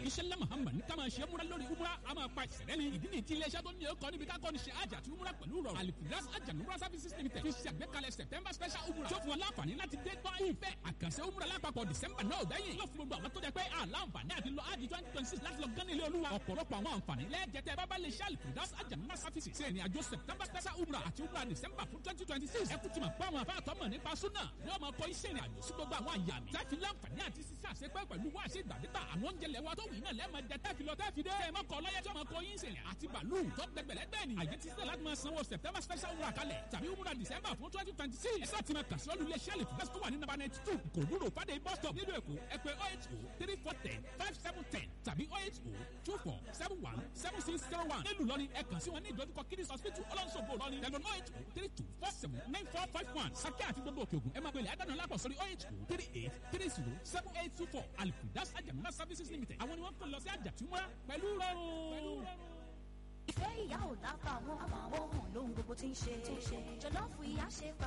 iṣẹ́ ńlá Muhammad ní ká máa ṣe múra lórí umra a máa pa ìṣẹ̀lẹ̀ ní ìdí ní ti iléeṣẹ́ tó ní ọkọ̀ níbi ká kọ́ ni ṣe àjà àti umra pẹ̀lú rọrùn Al-Firdaus Hajj and Umrah Services Limited fi ṣe àgbékalẹ̀ September special umra tó fún wọn láǹfààní láti dé gbọ́ ìfẹ́ àkànṣe umra lápapọ̀ December náà gbẹ̀yìn yóò fún gbogbo àwọn tó jẹ́ pé àlàǹfààní àti lọ Hajj 2026 láti lọ gán ilé olúwa ọ̀pọ̀lọpọ̀ àwọn àǹfààní lẹ́ẹ̀jẹ̀tẹ̀ bábá lè ṣe Al-Firdaus Hajj and Umrah Services ṣe ìrìnàjò September special umra àti umra December fún 2026 ẹ kú ti mọ̀ pé àwọn afáàtọ́ mọ̀ nípa súnà yóò máa kọ iṣẹ́ ìrìnàjò sí gbogbo àwọn àyà mi tẹ́fi láǹfààní àti sísá àṣepẹ́ pẹ̀lú wá ṣe ìgbàdégbà àwọn oúnjẹ lẹ́wà tó wù iná lẹ́ẹ̀mọ jẹ tẹ́fi lọ tẹ́fi dé ẹ̀ mọ́kọ lọ́yẹ́ tí wọ́n kọ yín sẹ̀lẹ̀ àti bàálù tó gbẹgbẹ̀lẹ́gbẹ̀ ni àyè ti sílẹ̀ láti máa sanwó September special umra kalẹ̀ tàbí umra December fún 2026 ẹ̀sọ́ ti máa kà sí olú iléeṣẹ́ Al-Firdaus tó wà ní number 92 kò dúró fàdé bus stop nílùú Èkó ẹ pè 08034105710 tàbí 08024717601 nílùú Ìlọrin ẹ kàn sí wọn ní ìdojúkọ Kidis Hospital ọlọ́nṣogbo Ìlọrin tẹlifon 08032479451 Sákẹ́ àti gbogbo òkè ògùn ẹ máa gbélé àdánù lápò sórí 08038307824 Al-Firdaus Hajj and Umrah Services Limited àwọn ni wọ́n kàn lọ sí àjàtúmọ́ra pẹ̀lú rọrùn. ìfẹ́ ìyá ò lápá àwọn ohun lóhun gbogbo tí ń ṣe jọlọ́ọ̀fù ìyá ṣe